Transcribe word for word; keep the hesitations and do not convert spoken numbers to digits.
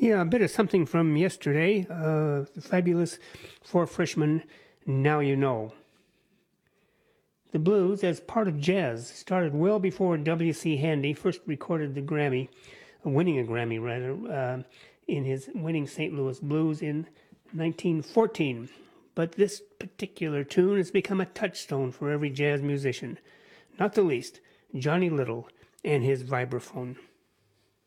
Yeah, a bit of something from yesterday. Uh, the fabulous Four Freshmen, Now You Know. The blues, as part of jazz, started well before W C. Handy first recorded the Grammy, winning a Grammy rather, uh, in his winning Saint Louis Blues in nineteen fourteen. But this particular tune has become a touchstone for every jazz musician, not the least Johnny Little and his vibraphone.